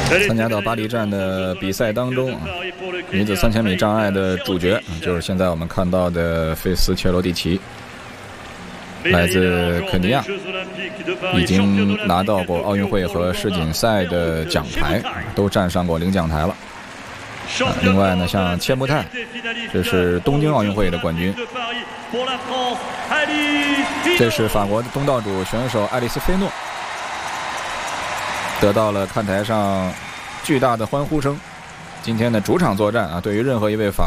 参加到巴黎站的比赛当中啊，女子3000米障碍的主角就是现在我们看到的费斯切罗蒂奇，来自肯尼亚，已经拿到过奥运会和世锦赛的奖牌，都站上过领奖台了。另外呢，像切穆泰，这是东京奥运会的冠军，这是法国的东道主选手爱丽丝·菲诺，得到了看台上巨大的欢呼声。今天的主场作战啊，对于任何一位法